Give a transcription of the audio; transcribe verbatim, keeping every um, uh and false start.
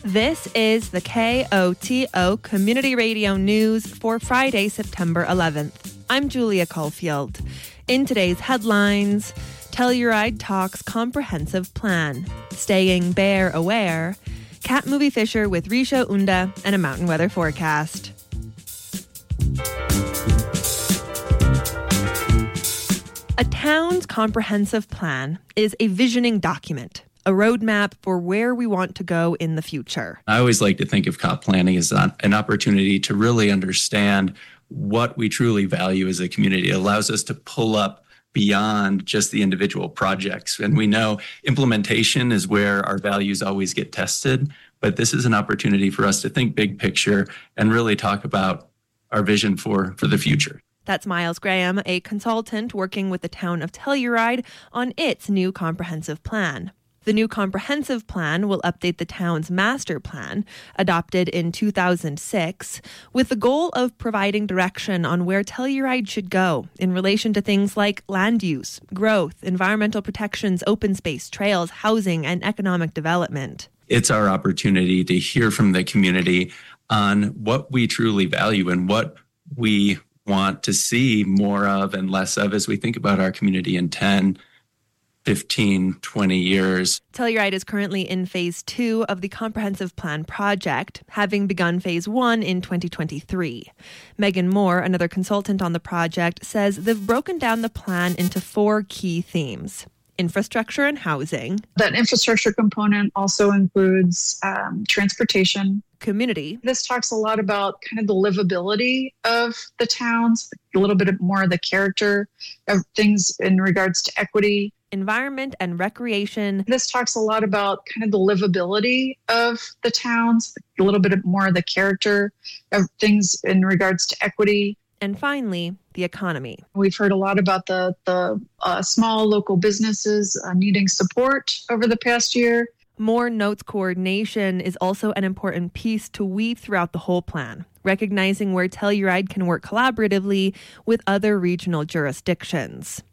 This is the K O T O Community Radio News for Friday, September eleventh. I'm Julia Caulfield. In today's headlines, Telluride talks comprehensive plan, staying bear aware, cat movie Fisher with Risha Unda, and a mountain weather forecast. A town's comprehensive plan is a visioning document, a roadmap for where we want to go in the future. I always like to think of comp planning as an opportunity to really understand what we truly value as a community. It allows us to pull up beyond just the individual projects. And we know implementation is where our values always get tested, but this is an opportunity for us to think big picture and really talk about our vision for, for the future. That's Miles Graham, a consultant working with the town of Telluride on its new comprehensive plan. The new comprehensive plan will update the town's master plan, adopted in two thousand six, with the goal of providing direction on where Telluride should go in relation to things like land use, growth, environmental protections, open space, trails, housing, and economic development. It's our opportunity to hear from the community on what we truly value and what we want to see more of and less of as we think about our community in ten, fifteen, twenty years. Telluride is currently in phase two of the Comprehensive Plan project, having begun phase one in twenty twenty-three. Megan Moore, another consultant on the project, says they've broken down the plan into four key themes: infrastructure and housing. That infrastructure component also includes um, transportation. Community. This talks a lot about kind of the livability of the towns, a little bit more of the character of things in regards to equity. Environment and recreation. This talks a lot about kind of the livability of the towns, a little bit more of the character of things in regards to equity. And finally, the economy. We've heard a lot about the, the uh, small local businesses uh, needing support over the past year. More notes coordination is also an important piece to weave throughout the whole plan, recognizing where Telluride can work collaboratively with other regional jurisdictions.